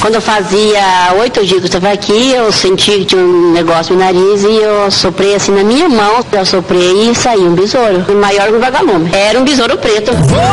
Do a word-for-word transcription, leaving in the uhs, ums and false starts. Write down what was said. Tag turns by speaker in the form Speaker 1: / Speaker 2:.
Speaker 1: Quando eu fazia oito dias que eu estava aqui, eu senti que tinha um negócio no nariz e eu soprei assim na minha mão, eu soprei e saiu um besouro, maior que um vagalume. Era um besouro preto.